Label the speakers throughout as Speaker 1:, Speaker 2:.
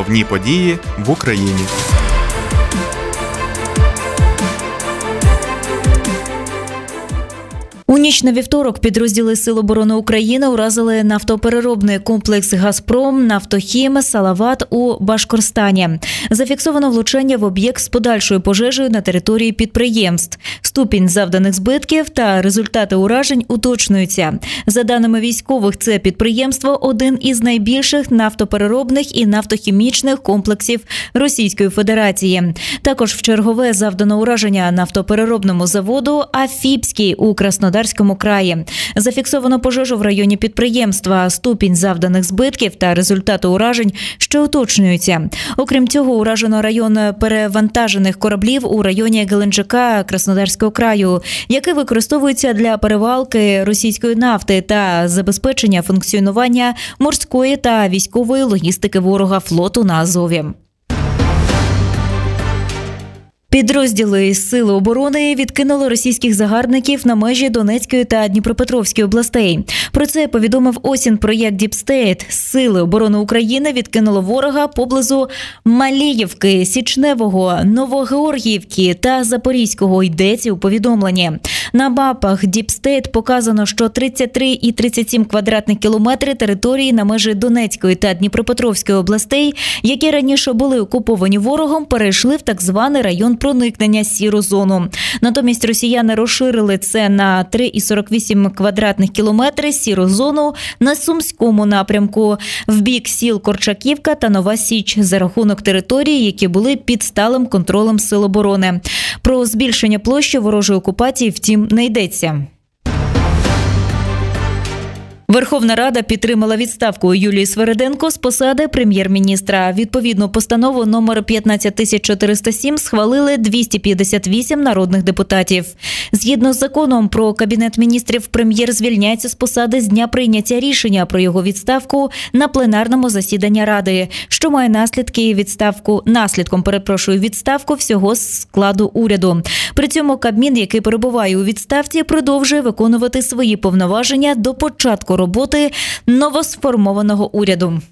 Speaker 1: Головні події в Україні.
Speaker 2: У ніч на вівторок підрозділи Сил оборони України уразили нафтопереробний комплекс «Газпром», «Нафтохім», «Салават» у Башкортостані. Зафіксовано влучання в об'єкт з подальшою пожежею на території підприємств. Ступінь завданих збитків та результати уражень уточнюються. За даними військових, це підприємство – один із найбільших нафтопереробних і нафтохімічних комплексів Російської Федерації. Також в чергове завдано ураження нафтопереробному заводу «Афіпський» у Краснодарському краї. Зафіксовано пожежу в районі підприємства, ступінь завданих збитків та результати уражень, що уточнюються. Окрім цього, уражено район перевантажених кораблів у районі Геленджика Краснодарського краю, який використовується для перевалки російської нафти та забезпечення функціонування морської та військової логістики ворога флоту на Азові. Підрозділи Сили оборони відкинули російських загарбників на межі Донецької та Дніпропетровської областей. Про це повідомив Осінпроєкт Діпстейт. Сили оборони України відкинули ворога поблизу Маліївки, Січневого, Новогеоргіївки та Запорізького, йдеться у повідомленні. На мапах Діпстейт показано, що 33 і 37 квадратних кілометри території на межі Донецької та Дніпропетровської областей, які раніше були окуповані ворогом, перейшли в так званий район проникнення сіру зону. Натомість росіяни розширили це на 3,48 квадратних кілометри сіру зону на Сумському напрямку в бік сіл Корчаківка та Нова Січ за рахунок територій, які були під сталим контролем Сил оборони. Про збільшення площі ворожої окупації, втім, не йдеться. Верховна Рада підтримала відставку Юлії Свериденко з посади прем'єр-міністра. Відповідну постанову номер 15407 схвалили 258 народних депутатів. Згідно з законом про Кабінет міністрів, прем'єр звільняється з посади з дня прийняття рішення про його відставку на пленарному засіданні Ради, що має наслідком відставку всього складу уряду. При цьому Кабмін, який перебуває у відставці, продовжує виконувати свої повноваження до початку роботи новосформованого уряду.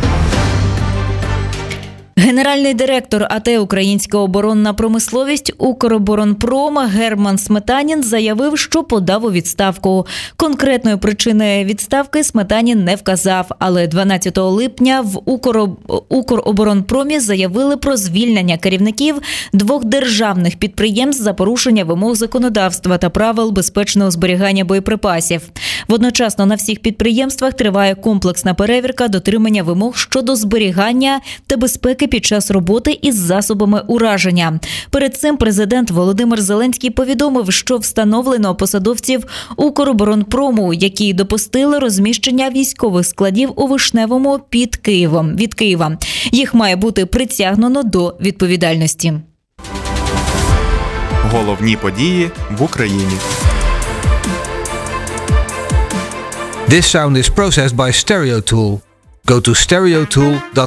Speaker 2: Генеральний директор АТ «Українська оборонна промисловість» «Укроборонпром» Герман Сметанін заявив, що подав у відставку. Конкретної причини відставки Сметанін не вказав, але 12 липня в «Укроборонпромі» заявили про звільнення керівників двох державних підприємств за порушення вимог законодавства та правил безпечного зберігання боєприпасів. Водночасно на всіх підприємствах триває комплексна перевірка дотримання вимог щодо зберігання та безпеки під час роботи із засобами ураження. Перед цим президент Володимир Зеленський повідомив, що встановлено посадовців «Укроборонпрому», які допустили розміщення військових складів у Вишневому від Києва. Їх має бути притягнено до відповідальності.
Speaker 1: Головні події в Україні.
Speaker 3: This sound is processed by StereoTool. Go to stereotool.nl